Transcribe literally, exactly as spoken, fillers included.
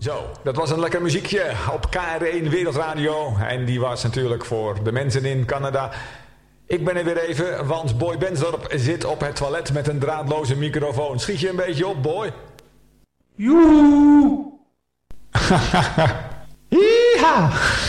Zo, dat was een lekker muziekje op K R één Wereldradio. En die was natuurlijk voor de mensen in Canada. Ik ben er weer even, want Boy Bensdorp zit op het toilet met een draadloze microfoon. Schiet je een beetje op, Boy? Joe! Yeeha!